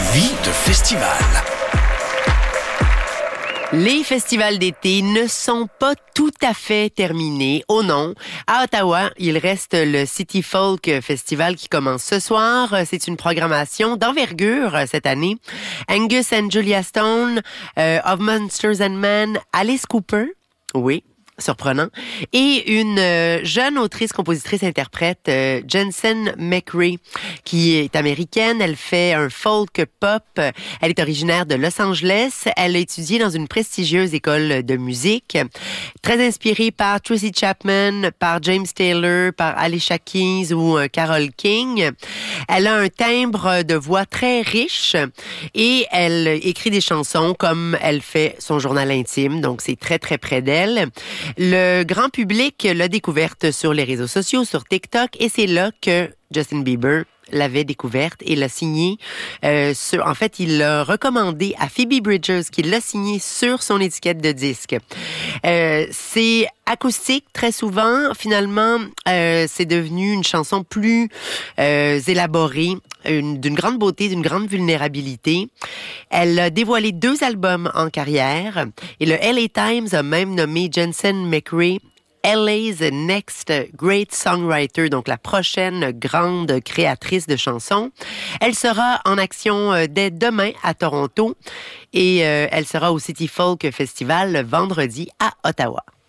Vie de festival. Les festivals d'été ne sont pas tout à fait terminés. Oh non! À Ottawa, il reste le City Folk Festival qui commence ce soir. C'est une programmation d'envergure cette année. Angus and Julia Stone, Of Monsters and Men, Alice Cooper, oui, surprenant, et une jeune autrice, compositrice, interprète, Jensen McRae, qui est américaine. Elle fait un folk pop. Elle est originaire de Los Angeles. Elle a étudié dans une prestigieuse école de musique. Très inspirée par Tracy Chapman, par James Taylor, par Alicia Keys ou Carole King. Elle a un timbre de voix très riche et elle écrit des chansons comme elle fait son journal intime. Donc, c'est très, très près d'elle. Le grand public l'a découverte sur les réseaux sociaux, sur TikTok, et c'est là que Justin Bieber l'avait découverte et l'a signée en fait, il l'a recommandé à Phoebe Bridgers, qui l'a signée sur son étiquette de disque. C'est acoustique très souvent. Finalement, c'est devenu une chanson plus élaborée, d'une grande beauté, d'une grande vulnérabilité. Elle a dévoilé 2 albums en carrière et le LA Times a même nommé Jensen McRae LA's Next Great Songwriter, donc la prochaine grande créatrice de chansons. Elle sera en action dès demain à Toronto et elle sera au City Folk Festival vendredi à Ottawa.